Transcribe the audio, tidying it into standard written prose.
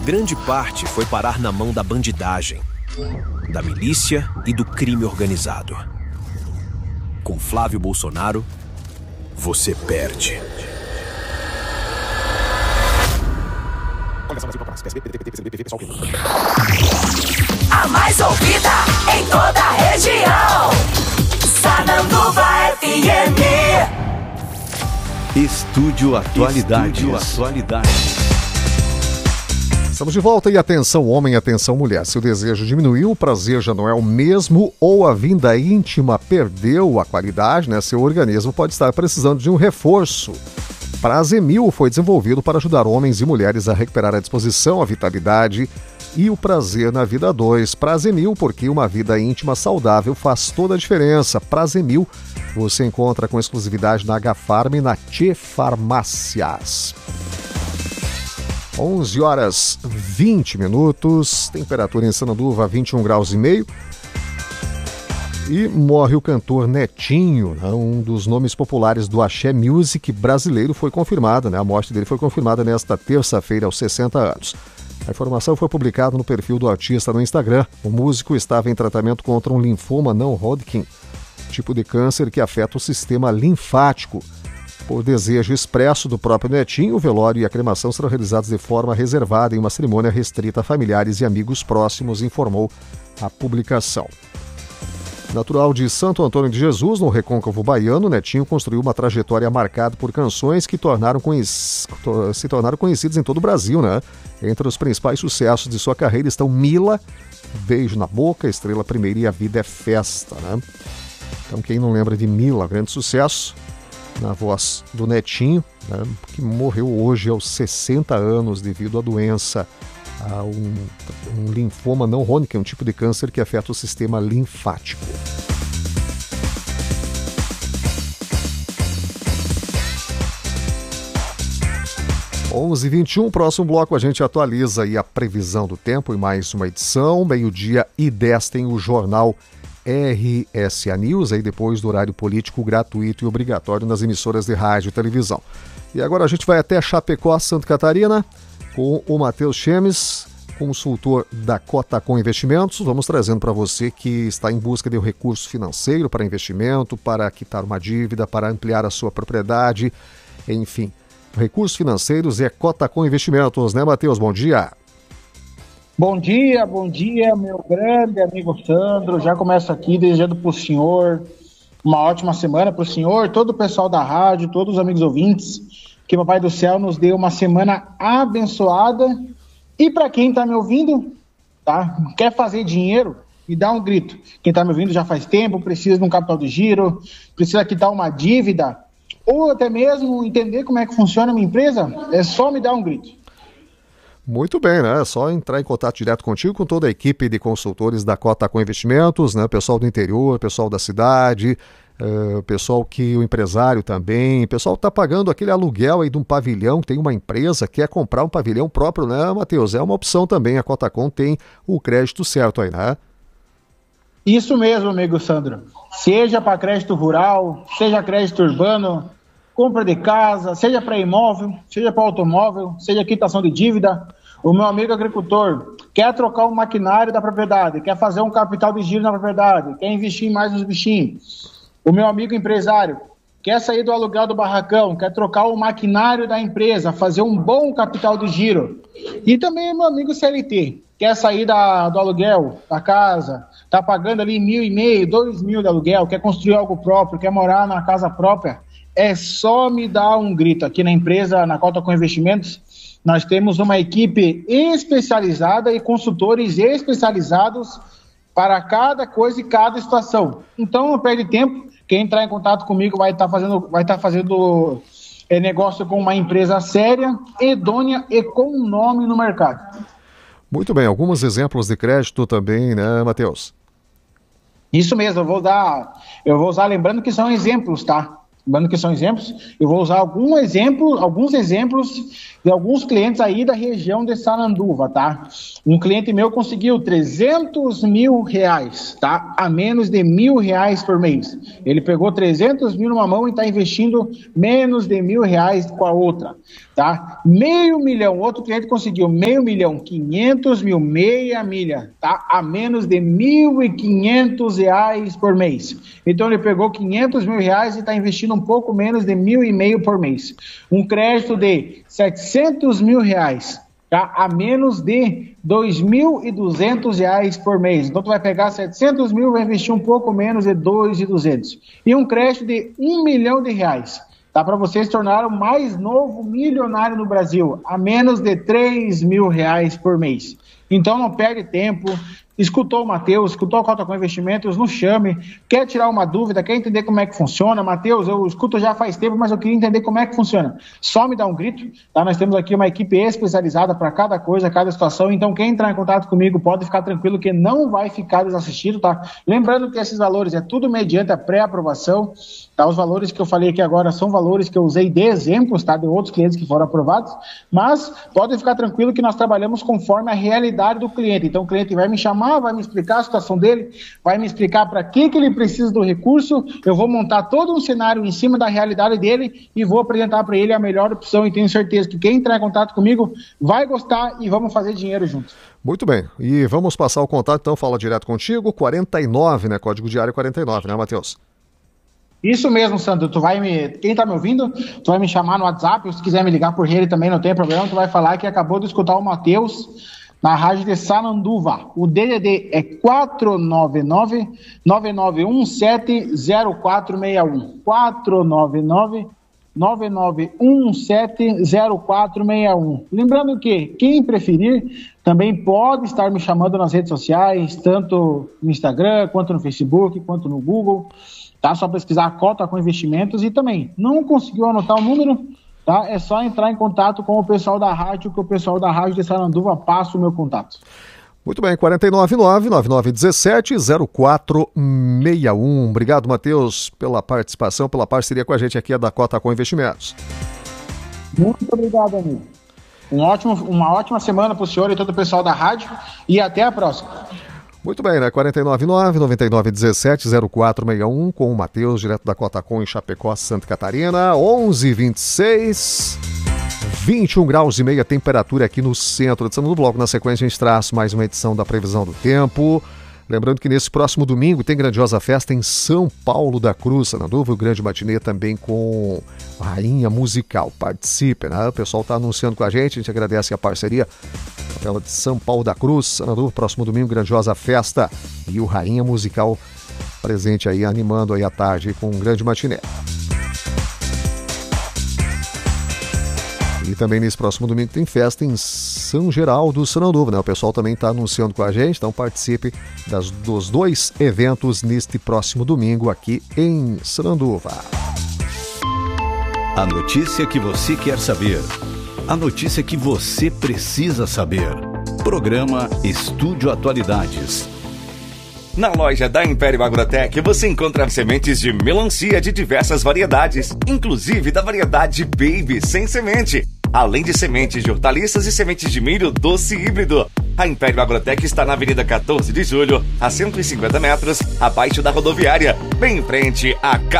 grande parte foi parar na mão da bandidagem, da milícia e do crime organizado. Com Flávio Bolsonaro, você perde. A mais ouvida em toda a região. Sananduva FM. Estúdio Atualidades. Estamos de volta e atenção homem, atenção mulher. Se o desejo diminuiu, o prazer já não é o mesmo ou a vinda íntima perdeu a qualidade, né? Seu organismo pode estar precisando de um reforço. Prazemil foi desenvolvido para ajudar homens e mulheres a recuperar a disposição, a vitalidade e o prazer na vida a dois. Prazemil, porque uma vida íntima saudável faz toda a diferença. Prazemil você encontra com exclusividade na H-Farm e na Tchê Farmácias. 11 horas 20 minutos, temperatura em Sananduva 21 graus e meio. E morre o cantor Netinho, né? Um dos nomes populares do Axé Music brasileiro, foi confirmada, né? A morte dele foi confirmada nesta terça-feira, aos 60 anos. A informação foi publicada no perfil do artista no Instagram. O músico estava em tratamento contra um linfoma não Hodgkin, tipo de câncer que afeta o sistema linfático. Por desejo expresso do próprio Netinho, o velório e a cremação serão realizados de forma reservada em uma cerimônia restrita a familiares e amigos próximos, informou a publicação. Natural de Santo Antônio de Jesus, no recôncavo baiano, Netinho construiu uma trajetória marcada por canções que se tornaram conhecidas em todo o Brasil, né? Entre os principais sucessos de sua carreira estão Mila, Beijo na Boca, Estrela Primeira e A Vida é Festa, né? Então quem não lembra de Mila, grande sucesso, na voz do Netinho, né? Que morreu hoje aos 60 anos devido à doença, a um linfoma não Hodgkin, um tipo de câncer que afeta o sistema linfático. Onze 21, próximo bloco a gente atualiza aí a previsão do tempo em mais uma edição. 12h10 tem o jornal RSA News, aí depois do horário político gratuito e obrigatório nas emissoras de rádio e televisão. E agora a gente vai até Chapecó, Santa Catarina, com o Matheus Chemes, consultor da Cotacom Investimentos. Vamos trazendo para você que está em busca de um recurso financeiro para investimento, para quitar uma dívida, para ampliar a sua propriedade, enfim. Recursos financeiros é Cotacom Investimentos, né, Matheus? Bom dia. Bom dia, meu grande amigo Sandro. Já começo aqui desejando para o senhor uma ótima semana, para o senhor, todo o pessoal da rádio, todos os amigos ouvintes, que o Papai do Céu nos dê uma semana abençoada. E para quem está me ouvindo, tá? Quer fazer dinheiro, me dá um grito. Quem está me ouvindo já faz tempo, precisa de um capital de giro, precisa quitar uma dívida, ou até mesmo entender como é que funciona a minha empresa, é só me dar um grito. Muito bem, né? É só entrar em contato direto contigo, com toda a equipe de consultores da Cotacom Investimentos, né? Pessoal do interior, pessoal da cidade, pessoal que o empresário também, pessoal que está pagando aquele aluguel aí de um pavilhão, tem uma empresa, quer comprar um pavilhão próprio, né, Matheus? É uma opção também, a Cotacom tem o crédito certo aí, né? Isso mesmo, amigo Sandro. Seja para crédito rural, seja crédito urbano, compra de casa, seja para imóvel, seja para automóvel, seja quitação de dívida. O meu amigo agricultor quer trocar o maquinário da propriedade, quer fazer um capital de giro na propriedade, quer investir mais nos bichinhos. O meu amigo empresário quer sair do aluguel do barracão, quer trocar o maquinário da empresa, fazer um bom capital de giro. E também o meu amigo CLT quer sair do aluguel da casa, está pagando ali R$1.500, R$2.000 de aluguel, quer construir algo próprio, quer morar na casa própria. É só me dar um grito. Aqui na empresa, na Cotacom Investimentos, nós temos uma equipe especializada e consultores especializados para cada coisa e cada situação. Então, não perde tempo. Quem entrar em contato comigo vai estar fazendo negócio com uma empresa séria, idônea e com nome no mercado. Muito bem. Alguns exemplos de crédito também, né, Matheus? Isso mesmo. Eu vou usar, lembrando que são exemplos, tá? Eu vou usar alguns exemplos de alguns clientes aí da região de Sananduva, tá? Um cliente meu conseguiu R$300 mil, tá? A menos de R$1.000 por mês. Ele pegou 300 mil numa mão e está investindo menos de R$1.000 com a outra. tá? 500 mil, outro cliente conseguiu 500 mil, 500 mil, meia milha, tá? A menos de R$ 1.500 por mês. Então ele pegou 500 mil reais e está investindo um pouco menos de 1.500 por mês. Um crédito de 700 mil reais, tá? A menos de R$ 2.200 por mês. Então tu vai pegar 700 mil e vai investir um pouco menos de 2.200. E um crédito de R$ 1 milhão. Tá, para você se tornar o mais novo milionário no Brasil, a menos de R$ 3.000 por mês. Então não perde tempo. Escutou o Matheus, escutou a Cota com Investimentos, nos chame, quer tirar uma dúvida, quer entender como é que funciona. Matheus, eu escuto já faz tempo, mas eu queria entender como é que funciona. Só me dá um grito, tá? Nós temos aqui uma equipe especializada para cada coisa, cada situação, então quem entrar em contato comigo pode ficar tranquilo que não vai ficar desassistido, tá? Lembrando que esses valores é tudo mediante a pré-aprovação, tá? Os valores que eu falei aqui agora são valores que eu usei de exemplos, tá? De outros clientes que foram aprovados, mas pode ficar tranquilo que nós trabalhamos conforme a realidade do cliente. Então o cliente vai me chamar, vai me explicar a situação dele, vai me explicar para que ele precisa do recurso, eu vou montar todo um cenário em cima da realidade dele e vou apresentar para ele a melhor opção, e tenho certeza que quem entrar em contato comigo vai gostar e vamos fazer dinheiro juntos. Muito bem, e vamos passar o contato, então fala direto contigo, 49, né, código de área 49, né, Matheus? Isso mesmo, Sandro, quem tá me ouvindo, tu vai me chamar no WhatsApp, se quiser me ligar por ele também não tem problema, tu vai falar que acabou de escutar o Matheus na rádio de Sananduva. O DDD é 499-9917-0461. 499-9917-0461. Lembrando que quem preferir também pode estar me chamando nas redes sociais, tanto no Instagram, quanto no Facebook, quanto no Google. Tá? Só pesquisar a Cota com Investimentos, e também não conseguiu anotar o número, tá? É só entrar em contato com o pessoal da rádio, que o pessoal da rádio de Sananduva passa o meu contato. Muito bem, 499-9917-0461. Obrigado, Matheus, pela participação, pela parceria com a gente aqui da Cota com Investimentos. Muito obrigado, amigo. Uma ótima semana para o senhor e todo o pessoal da rádio, e até a próxima. Muito bem, né? 499-9917-0461 com o Matheus, direto da Cotacom em Chapecó, Santa Catarina. 11h26, 21 graus e meia, temperatura aqui no centro de Sananduva. Logo na sequência a gente traz mais uma edição da previsão do tempo. Lembrando que nesse próximo domingo tem grandiosa festa em São Paulo da Cruz, Sananduva, o grande matinê também com Rainha Musical. Participe, né? O pessoal está anunciando com a gente agradece a parceria. Capela de São Paulo da Cruz, Sananduva, próximo domingo, grandiosa festa. E o Rainha Musical presente aí, animando aí a tarde com um grande matiné. E também nesse próximo domingo tem festa em São Geraldo, Sananduva, né? O pessoal também está anunciando com a gente, então participe dos dois eventos neste próximo domingo aqui em Sananduva. A notícia que você quer saber. A notícia que você precisa saber. Programa Estúdio Atualidades. Na loja da Império Agrotech você encontra sementes de melancia de diversas variedades, inclusive da variedade Baby sem semente, além de sementes de hortaliças e sementes de milho doce híbrido. A Império Agrotech está na Avenida 14 de Julho, a 150 metros, abaixo da rodoviária, bem em frente à